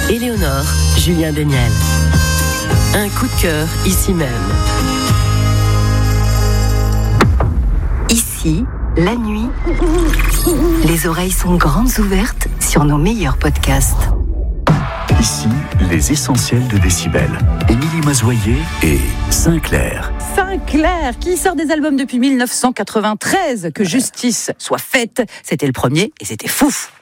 Éléonore, Julien Deniel. Un coup de cœur ici même. Ici, la nuit, les oreilles sont grandes ouvertes sur nos meilleurs podcasts. Ici, les essentiels de Décibel. Émilie Mazoyer et Sinclair. Sinclair, qui sort des albums depuis 1993. Que justice soit faite, c'était le premier et c'était fouf.